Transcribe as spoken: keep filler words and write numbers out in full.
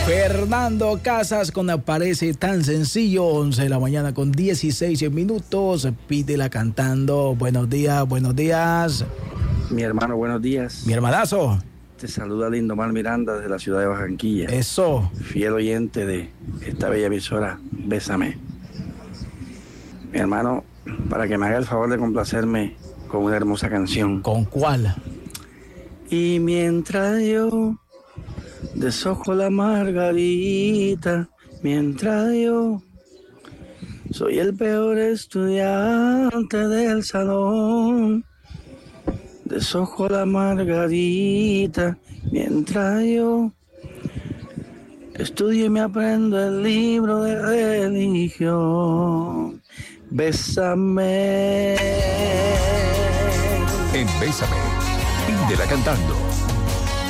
Fernando Casas con Aparece Tan Sencillo, once de la mañana con dieciséis minutos. Pídela cantando. Buenos días, buenos días. Mi hermano, buenos días. Mi hermanazo. Te saluda Lindomar Miranda desde la ciudad de Barranquilla. Eso. Fiel oyente de esta bella emisora, Bésame. Mi hermano, para que me haga el favor de complacerme con una hermosa canción. ¿Con cuál? Y mientras yo deshojo la margarita, mientras yo soy el peor estudiante del salón, deshojo la margarita, mientras yo estudio y me aprendo el libro de religión. Bésame. En Bésame, pídela cantando.